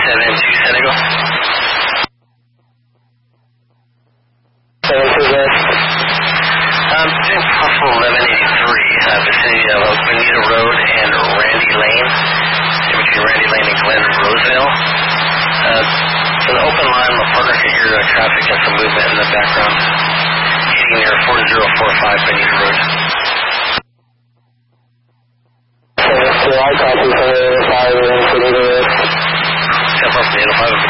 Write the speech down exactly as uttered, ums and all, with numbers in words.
seven two Senegal. seven two West. Um, doing possible eleven eighty-three, uh, vicinity of Bonita Road and Randy Lane, in between Randy Lane and Glen Roseville. Uh, it's an open line. My partner can hear uh, traffic and some movement in the background. Heading near four zero four five Bonita Road. seven two, I copy from eight oh five in Bonita Road. ten four from eight oh five.